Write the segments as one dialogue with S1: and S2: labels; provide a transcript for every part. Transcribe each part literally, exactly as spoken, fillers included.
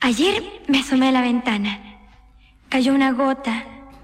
S1: Ayer me asomé a la ventana. Cayó una gota.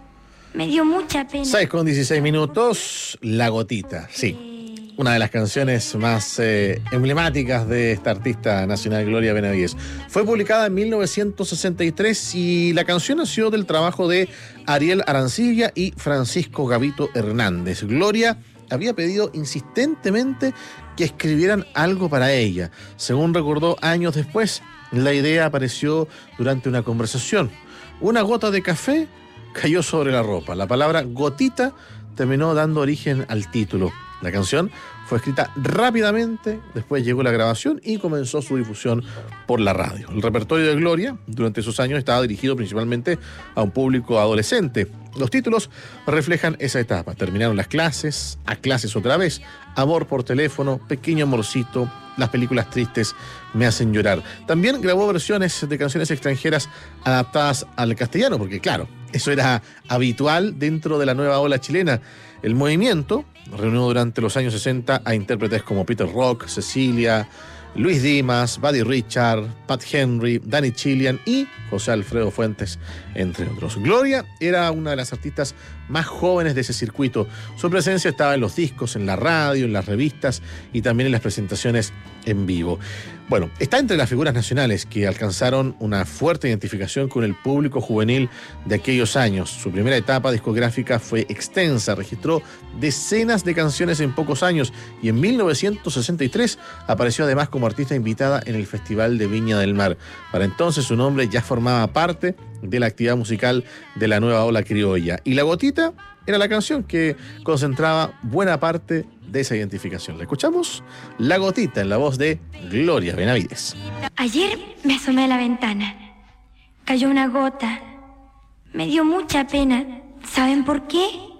S1: Me dio mucha pena.
S2: seis con dieciséis minutos, La Gotita, sí. Una de las canciones más eh, emblemáticas de esta artista nacional, Gloria Benavides. Fue publicada en mil novecientos sesenta y tres y la canción nació del trabajo de Ariel Arancibia y Francisco Gavito Hernández. Gloria había pedido insistentemente que escribieran algo para ella. Según recordó años después, la idea apareció durante una conversación. Una gota de café cayó sobre la ropa. La palabra gotita terminó dando origen al título. La canción fue escrita rápidamente, después llegó la grabación y comenzó su difusión por la radio. El repertorio de Gloria durante esos años estaba dirigido principalmente a un público adolescente. Los títulos reflejan esa etapa. Terminaron las clases, a clases otra vez, amor por teléfono, pequeño amorcito, las películas tristes me hacen llorar. También grabó versiones de canciones extranjeras adaptadas al castellano, porque claro, eso era habitual dentro de la nueva ola chilena. El movimiento reunió durante los años sesenta a intérpretes como Peter Rock, Cecilia, Luis Dimas, Buddy Richard, Pat Henry, Danny Chilean y José Alfredo Fuentes, entre otros. Gloria era una de las artistas más jóvenes de ese circuito. Su presencia estaba en los discos, en la radio, en las revistas y también en las presentaciones en vivo. Bueno, está entre las figuras nacionales que alcanzaron una fuerte identificación con el público juvenil de aquellos años. Su primera etapa discográfica fue extensa, registró decenas de canciones en pocos años y en mil novecientos sesenta y tres apareció además como artista invitada en el Festival de Viña del Mar. Para entonces su nombre ya formaba parte de la actividad musical de la nueva ola criolla. Y La Gotita era la canción que concentraba buena parte de esa identificación. ¿La escuchamos? La Gotita en la voz de Gloria Benavides.
S1: Ayer me asomé a la ventana. Cayó una gota. Me dio mucha pena. ¿Saben por qué?